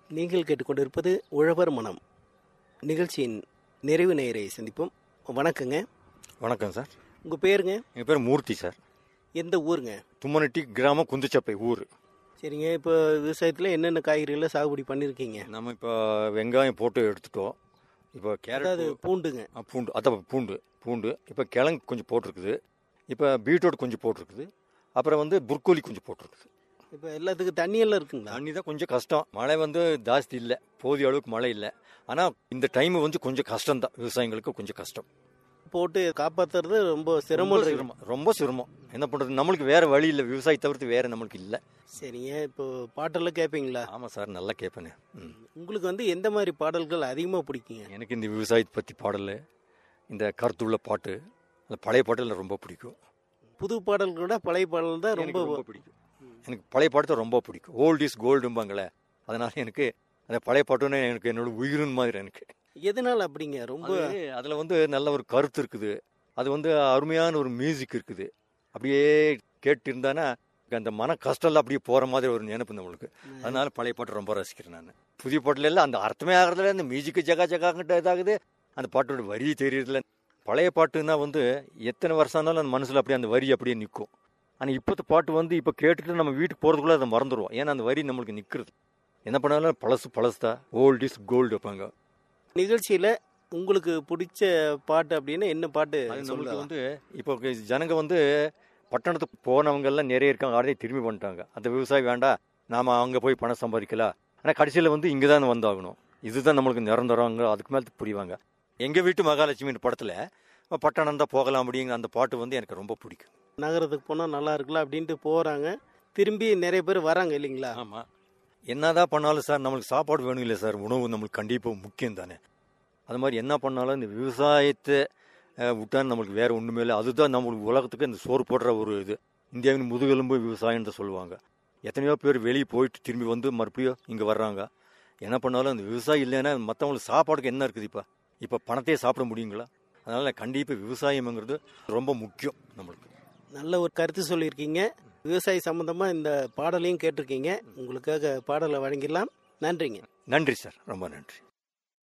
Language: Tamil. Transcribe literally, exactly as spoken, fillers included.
நீங்கள் கேட்டுக்கொண்டிருப்பது உழவர் மனம் நிகழ்ச்சியின் நிறைவு நேயரை சந்திப்போம். வணக்கங்க. வணக்கம் சார். உங்கள் பேருங்க? என் பேர் மூர்த்தி சார். எந்த ஊருங்க? தும்மனட்டி கிராமம், குந்துச்சப்பை ஊர். சரிங்க. இப்போ விவசாயத்தில் என்னென்ன காய்கறிகளை சாகுபடி பண்ணியிருக்கீங்க? நம்ம இப்போ வெங்காயம் போட்டு எடுத்துட்டோம். இப்போ கேரட், அதாவது பூண்டுங்க. ஆ, பூண்டு, அதான் பூண்டு பூண்டு இப்போ கிழங்கு கொஞ்சம் போட்டிருக்குது. இப்போ பீட்ரூட் கொஞ்சம் போட்டிருக்குது. அப்புறம் வந்து புர்கோலி கொஞ்சம் போட்டிருக்குது. இப்போ எல்லாத்துக்கும் தண்ணியெல்லாம் இருக்குங்களா? தண்ணி தான் கொஞ்சம் கஷ்டம். மழை வந்து ஜாஸ்தி இல்லை, போதிய அளவுக்கு மழை இல்லை. ஆனால் இந்த டைம் வந்து கொஞ்சம் கஷ்டம்தான், விவசாயிங்களுக்கு கொஞ்சம் கஷ்டம். போட்டு காப்பாற்றுறது ரொம்ப சிரமம். ரொம்ப சிரமம், ரொம்ப சிரமம். என்ன பண்ணுறது, நம்மளுக்கு வேறு வழி இல்லை, விவசாயி தவிர்த்து வேறு நம்மளுக்கு இல்லை. சரிங்க. இப்போ பாட்டெல்லாம் கேட்பீங்களா? ஆமாம் சார், நல்லா கேட்பேனே. ம் உங்களுக்கு வந்து எந்த மாதிரி பாடல்கள் அதிகமாக பிடிக்குங்க? எனக்கு இந்த விவசாயத்தை பற்றி பாடல், இந்த கருத்துள்ள பாட்டு, அந்த பழைய பாட்டில் ரொம்ப பிடிக்கும். புது பாடல்களோட பழைய பாடல் தான் ரொம்ப ரொம்ப பிடிக்கும். எனக்கு பழைய பாட்டு ரொம்ப பிடிக்கும். ஓல்ட் இஸ் கோல்டும்பாங்களே, அதனால எனக்கு அந்த பழைய பாட்டுன்னு எனக்கு என்னோட உயிரின் மாதிரி. எனக்கு எதனால அப்படிங்க? ரொம்ப அதில் வந்து நல்ல ஒரு கருத்து இருக்குது. அது வந்து அருமையான ஒரு மியூசிக் இருக்குது. அப்படியே கேட்டு இருந்தானா அந்த மன கஷ்டம்லாம் அப்படியே போகிற மாதிரி ஒரு நினைப்பு நம்மளுக்கு. அதனால பழைய பாட்டு ரொம்ப ரசிக்கிறேன் நான். புதிய பாட்டுல எல்லாம் அந்த அர்த்தமே ஆகிறதுல இந்த மியூசிக்கு ஜகா ஜகாங்கிட்ட இதாகுது, அந்த பாட்டோட வரி தெரியறதில்ல. பழைய பாட்டுன்னா வந்து எத்தனை வருஷம் ஆனாலும் அந்த மனசில் அப்படியே அந்த வரி அப்படியே நிற்கும். ஆனால் இப்போத்த பாட்டு வந்து இப்போ கேட்டுட்டு நம்ம வீட்டுக்கு போகிறதுக்குள்ளே அதை மறந்துடுவோம். ஏன்னா அந்த வரி நம்மளுக்கு நிற்கிறது. என்ன பண்ணாலும் பழசு பழசு தான், ஓல்ட் இஸ் கோல்டு வைப்பாங்க. நிகழ்ச்சியில் உங்களுக்கு பிடிச்ச பாட்டு அப்படின்னா என்ன பாட்டு? நம்மளுக்கு வந்து இப்போ ஜனங்க வந்து பட்டணத்துக்கு போனவங்க எல்லாம் நிறைய இருக்காங்க, ஆடே திரும்பி பண்ணிட்டாங்க. அந்த விவசாயி வேண்டாம், நாம் அங்கே போய் பணம் சம்பாதிக்கலாம். ஆனால் கடைசியில் வந்து இங்கே தான் வந்தாகணும், இதுதான் நம்மளுக்கு நிரந்தரங்க, அதுக்கு மேலே புரிவாங்க. எங்கள் வீட்டு மகாலட்சுமி படத்தில் பட்டணம் தான் போகலாம் அப்படிங்கிற அந்த பாட்டு வந்து எனக்கு ரொம்ப பிடிக்கும். நகரத்துக்கு போனால் நல்லா இருக்கலாம் அப்படின்ட்டு போகிறாங்க, திரும்பி நிறைய பேர் வராங்க இல்லைங்களா? ஆமாம். என்னதான் பண்ணாலும் சார் நம்மளுக்கு சாப்பாடு வேணும் இல்லை சார், உணவு நம்மளுக்கு கண்டிப்பாக முக்கியம் தானே. அது மாதிரி என்ன பண்ணாலும் இந்த விவசாயத்தை விட்டால் நம்மளுக்கு வேறு ஒன்றுமே இல்லை. அதுதான் நம்மளுக்கு உலகத்துக்கு இந்த சோறு போடுற ஒரு இது. இந்தியாவின் முதுகெலும்பு விவசாயம் தான் சொல்லுவாங்க. எத்தனையோ பேர் வெளியே போயிட்டு திரும்பி வந்து மறுபடியும் இங்கே வர்றாங்க. என்ன பண்ணாலும் அந்த விவசாயம் இல்லைன்னா மற்றவங்களுக்கு சாப்பாடுக்கு என்ன இருக்குது? இப்போ இப்போ பணத்தையே சாப்பிட முடியுங்களா? அதனால் கண்டிப்பாக விவசாயம்ங்கிறது ரொம்ப முக்கியம் நம்மளுக்கு. நல்ல ஒரு கருத்து சொல்லியிருக்கீங்க. விவசாய சம்பந்தமாக இந்த பாடலையும் கேட்டிருக்கீங்க. உங்களுக்காக பாடலை வழங்கிடலாம். நன்றிங்க. நன்றி சார், ரொம்ப நன்றி.